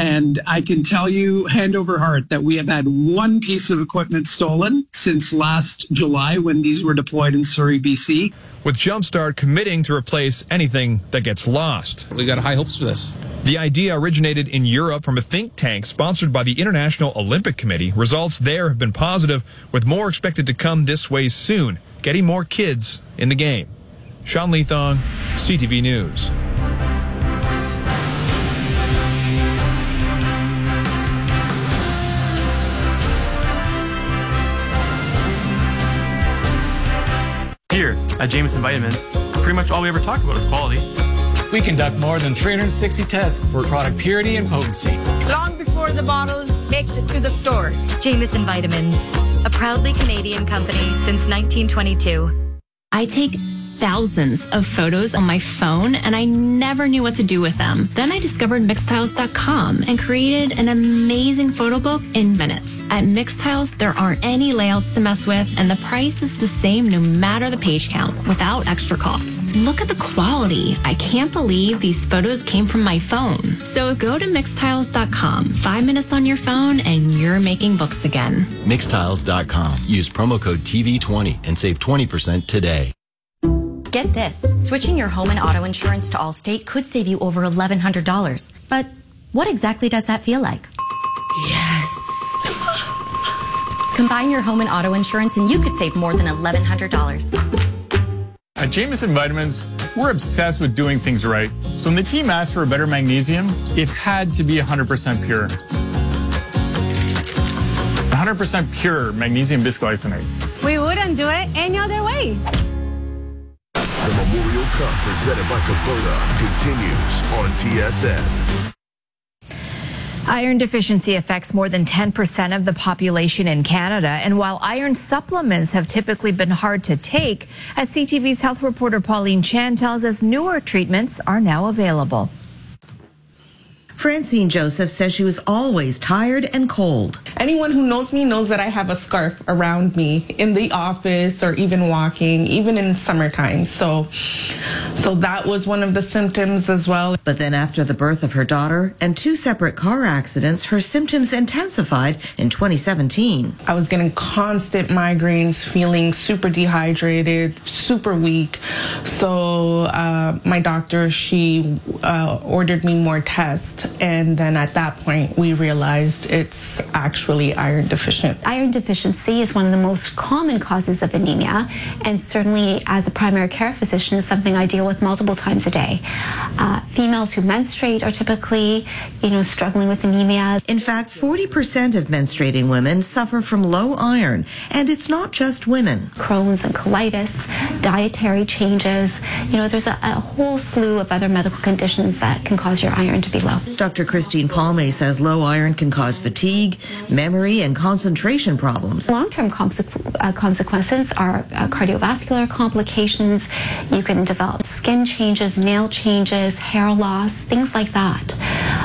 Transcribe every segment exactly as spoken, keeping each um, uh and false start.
And I can tell you, hand over heart, that we have had one piece of equipment stolen since last July when these were deployed in Surrey, B C. With Jumpstart committing to replace anything that gets lost. We got high hopes for this. The idea originated in Europe from a think tank sponsored by the International Olympic Committee. Results there have been positive, with more expected to come this way soon, getting more kids in the game. Sean Leathong, C T V News. Here at Jameson Vitamins, pretty much all we ever talk about is quality. We conduct more than three hundred sixty tests for product purity and potency. Long before the bottle makes it to the store. Jameson Vitamins, a proudly Canadian company since nineteen twenty-two. I take thousands of photos on my phone, and I never knew what to do with them. Then I discovered Mix Tiles dot com and created an amazing photo book in minutes. At Mix Tiles, there aren't any layouts to mess with, and the price is the same no matter the page count, without extra costs. Look at the quality. I can't believe these photos came from my phone. So go to Mix Tiles dot com. Five minutes on your phone, and you're making books again. Mix Tiles dot com. Use promo code T V twenty and save twenty percent today. Get this, switching your home and auto insurance to Allstate could save you over eleven hundred dollars. But what exactly does that feel like? Yes. Combine your home and auto insurance and you could save more than eleven hundred dollars. At Jameson Vitamins, we're obsessed with doing things right. So when the team asked for a better magnesium, it had to be one hundred percent pure. one hundred percent pure magnesium bisglycinate. We wouldn't do it any other way. The Memorial Cup presented by Kubota continues on T S N. Iron deficiency affects more than ten percent of the population in Canada. And while iron supplements have typically been hard to take, as C T V's health reporter Pauline Chan tells us, newer treatments are now available. Francine Joseph says she was always tired and cold. Anyone who knows me knows that I have a scarf around me in the office or even walking, even in summertime. So, so that was one of the symptoms as well. But then after the birth of her daughter and two separate car accidents, her symptoms intensified in twenty seventeen. I was getting constant migraines, feeling super dehydrated, super weak. So uh, my doctor, she uh, ordered me more tests. And then at that point, we realized it's actually iron deficient. Iron deficiency is one of the most common causes of anemia, and certainly as a primary care physician is something I deal with multiple times a day. Uh, females who menstruate are typically, you know, struggling with anemia. In fact, forty percent of menstruating women suffer from low iron, and it's not just women. Crohn's and colitis, dietary changes, you know, there's a, a whole slew of other medical conditions that can cause your iron to be low. Doctor Christine Palme says low iron can cause fatigue, memory, and concentration problems. Long-term consequ- uh, consequences are uh, cardiovascular complications. You can develop skin changes, nail changes, hair loss, things like that.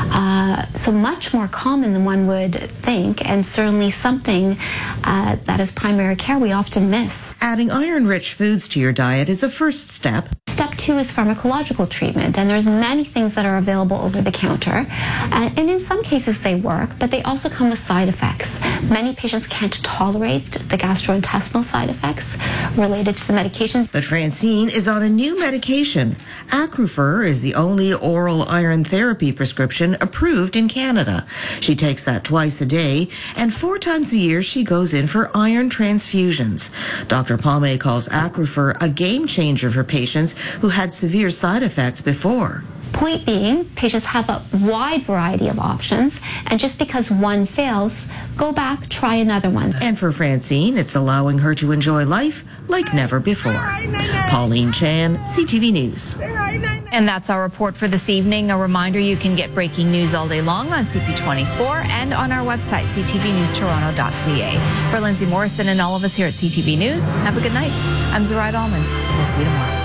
Uh, so much more common than one would think, and certainly something uh, that as primary care we often miss. Adding iron-rich foods to your diet is a first step. Step two is pharmacological treatment, and there's many things that are available over the counter, uh, and in some cases they work, but they also come with side effects. Many patients can't tolerate the gastrointestinal side effects related to the medications. But Francine is on a new medication. Accrufer is the only oral iron therapy prescription approved in Canada. She takes that twice a day, and four times a year she goes in for iron transfusions. Doctor Palme calls Accrufer a game changer for patients who had severe side effects before. Point being, patients have a wide variety of options, and just because one fails, go back, try another one. And for Francine, it's allowing her to enjoy life like never before. Pauline Chan, C T V News. And that's our report for this evening. A reminder, you can get breaking news all day long on C P twenty-four and on our website, c t v news toronto dot c a. For Lindsay Morrison and all of us here at C T V News, have a good night. I'm Zoraida Allman. We'll see you tomorrow.